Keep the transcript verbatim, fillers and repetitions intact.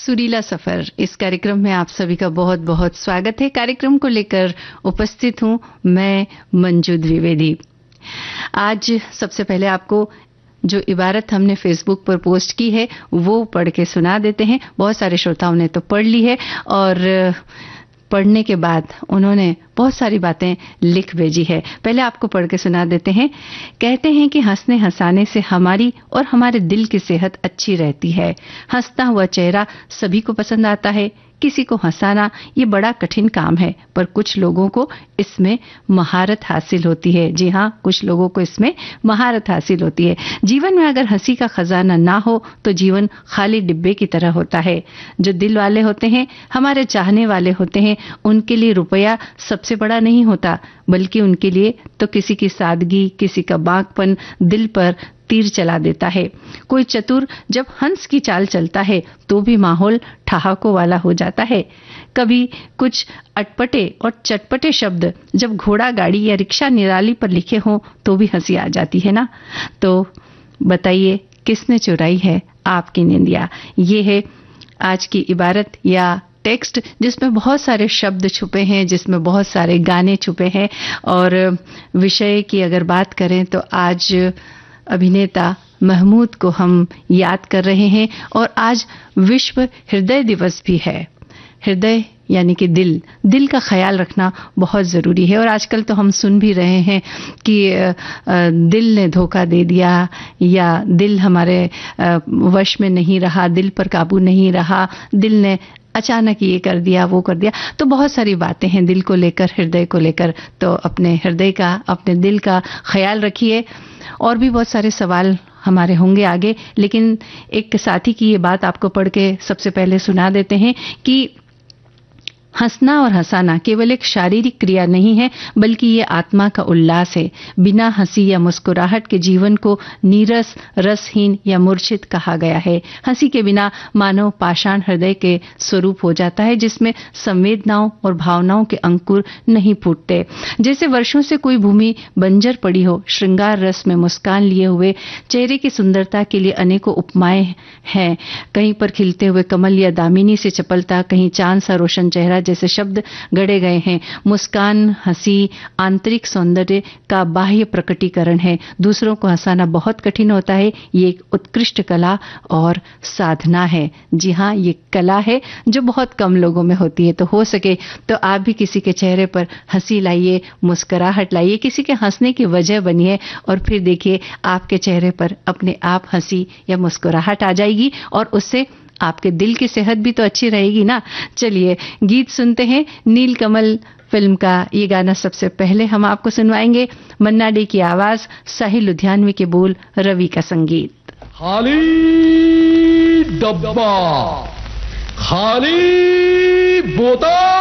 सुरीला सफर, इस कार्यक्रम में आप सभी का बहुत बहुत स्वागत है। कार्यक्रम को लेकर उपस्थित हूं मैं मंजू द्विवेदी। आज सबसे पहले आपको जो इबारत हमने फेसबुक पर पोस्ट की है वो पढ़ के सुना देते हैं। बहुत सारे श्रोताओं ने तो पढ़ ली है और पढ़ने के बाद उन्होंने बहुत सारी बातें लिख भेजी है। पहले आपको पढ़ के सुना देते हैं। कहते हैं कि हंसने हंसाने से हमारी और हमारे दिल की सेहत अच्छी रहती है। हंसता हुआ चेहरा सभी को पसंद आता है। किसी को हंसाना ये बड़ा कठिन काम है, पर कुछ लोगों को इसमें महारत हासिल होती है। जी हाँ, कुछ लोगों को इसमें महारत हासिल होती है। जीवन में अगर हंसी का खजाना ना हो तो जीवन खाली डिब्बे की तरह होता है। जो दिल वाले होते हैं, हमारे चाहने वाले होते हैं, उनके लिए रुपया सबसे बड़ा नहीं होता, बल्कि उनके लिए तो किसी की सादगी, किसी का बांकपन दिल पर तीर चला देता है। कोई चतुर जब हंस की चाल चलता है तो भी माहौल ठहाकों वाला हो जाता है। कभी कुछ अटपटे और चटपटे शब्द जब घोड़ा गाड़ी या रिक्शा निराली पर लिखे हों तो भी हंसी आ जाती है ना। तो बताइए किसने चुराई है आपकी निंदिया। ये है आज की इबारत या टेक्स्ट, जिसमें बहुत सारे शब्द छुपे हैं, जिसमें बहुत सारे गाने छुपे हैं। और विषय की अगर बात करें तो आज अभिनेता महमूद को हम याद कर रहे हैं और आज विश्व हृदय दिवस भी है। हृदय यानी कि दिल दिल का ख्याल रखना बहुत ज़रूरी है। और आजकल तो हम सुन भी रहे हैं कि दिल ने धोखा दे दिया या दिल हमारे वश में नहीं रहा, दिल पर काबू नहीं रहा, दिल ने अचानक ये कर दिया, वो कर दिया। तो बहुत सारी बातें हैं दिल को लेकर, हृदय को लेकर। तो अपने हृदय का, अपने दिल का ख्याल रखिए। और भी बहुत सारे सवाल हमारे होंगे आगे, लेकिन एक साथी की ये बात आपको पढ़ के सबसे पहले सुना देते हैं कि हंसना और हंसाना केवल एक शारीरिक क्रिया नहीं है, बल्कि ये आत्मा का उल्लास है। बिना हंसी या मुस्कुराहट के जीवन को नीरस, रसहीन या मूर्छित कहा गया है। हंसी के बिना मानव पाषाण हृदय के स्वरूप हो जाता है, जिसमें संवेदनाओं और भावनाओं के अंकुर नहीं फूटते। जैसे वर्षों से कोई भूमि बंजर पड़ी हो, श्रृंगार रस में मुस्कान लिए हुए चेहरे की सुंदरता के लिए अनेकों उपमाएं हैं। कहीं पर खिलते हुए कमल या दामिनी से चपलता, कहीं चांद सा रोशन चेहरा जैसे शब्द गढ़े गए हैं। मुस्कान, हंसी आंतरिक सौंदर्य का बाह्य प्रकटीकरण है। दूसरों को हंसाना बहुत कठिन होता है। ये एक उत्कृष्ट कला और साधना है। जी हाँ, ये कला है जो बहुत कम लोगों में होती है। तो हो सके तो आप भी किसी के चेहरे पर हंसी लाइए, मुस्कुराहट लाइए, किसी के हंसने की वजह बनिए और फिर देखिए आपके चेहरे पर अपने आप हंसी या मुस्कुराहट आ जाएगी और उससे आपके दिल की सेहत भी तो अच्छी रहेगी ना। चलिए गीत सुनते हैं। नीलकमल फिल्म का ये गाना सबसे पहले हम आपको सुनवाएंगे। मन्ना डे की आवाज, साहिल लुधियानवी के बोल, रवि का संगीत। खाली डब्बा, खाली बोतल।